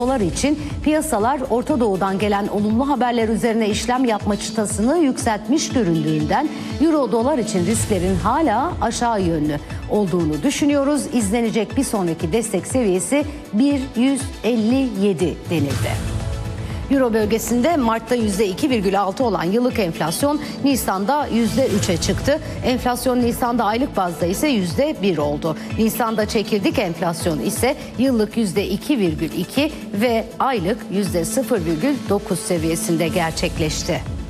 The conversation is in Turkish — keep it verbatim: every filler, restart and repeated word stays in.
Dolar için piyasalar Orta Doğu'dan gelen olumlu haberler üzerine işlem yapma çıtasını yükseltmiş göründüğünden Euro dolar için risklerin hala aşağı yönlü olduğunu düşünüyoruz. İzlenecek bir sonraki destek seviyesi bir nokta yüz elli yedi denildi. Euro bölgesinde Mart'ta yüzde iki virgül altı olan yıllık enflasyon Nisan'da yüzde üçe çıktı. Enflasyon Nisan'da aylık bazda ise yüzde bir oldu. Nisan'da çekirdek enflasyon ise yıllık yüzde iki virgül iki ve aylık yüzde sıfır virgül dokuz seviyesinde gerçekleşti.